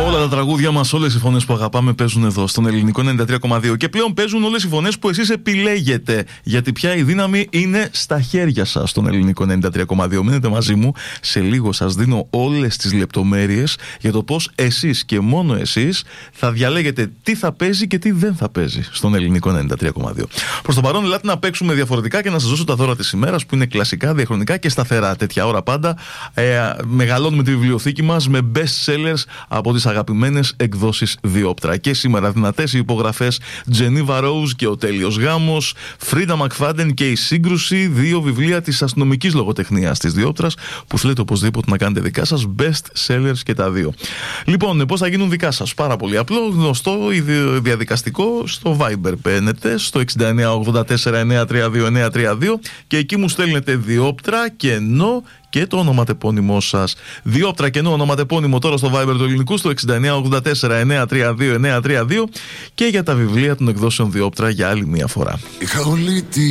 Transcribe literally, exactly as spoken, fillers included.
Όλα τα τραγούδια μας, όλες οι φωνές που αγαπάμε παίζουν εδώ στον Ελληνικό ενενήντα τρία κόμμα δύο. Και πλέον παίζουν όλες οι φωνές που εσείς επιλέγετε. Γιατί πια η δύναμη είναι στα χέρια σας στον Ελληνικό ενενήντα τρία κόμμα δύο. Μείνετε μαζί μου. Σε λίγο σας δίνω όλες τις λεπτομέρειες για το πώς εσείς και μόνο εσείς θα διαλέγετε τι θα παίζει και τι δεν θα παίζει στον Ελληνικό ενενήντα τρία κόμμα δύο. Προς το παρόν, ελάτε να παίξουμε διαφορετικά και να σας δώσω τα δώρα της ημέρας που είναι κλασικά, διαχρονικά και σταθερά. Τέτοια ώρα πάντα ε, μεγαλώνουμε τη βιβλιοθήκη μας με best sellers από τις αγαπημένες εκδόσεις Διόπτρα. Και σήμερα δυνατές οι υπογραφές Geneva Rose και ο Τέλειος Γάμος, Φρίντα Μακφάντεν και η Σύγκρουση, δύο βιβλία της αστυνομικής λογοτεχνίας της Διόπτρας που θέλετε οπωσδήποτε να κάνετε δικά σας, best sellers και τα δύο. Λοιπόν, πώς θα γίνουν δικά σας? Πάρα πολύ απλό, γνωστό, διαδικαστικό. Στο Viber μπαίνετε στο εξήντα εννέα ογδόντα τέσσερα εννιακόσια τριάντα δύο εννιακόσια τριάντα δύο και εκεί μου στέλνετε Διόπτρα και ενώ και το ονοματεπώνυμό σας. Διόπτρα και ενώ ονοματεπώνυμο τώρα στο Viber του Ελληνικού στο εξήντα εννέα ογδόντα τέσσερα εννιακόσια τριάντα δύο εννιακόσια τριάντα δύο και για τα βιβλία των εκδόσεων Διόπτρα για άλλη μία φορά.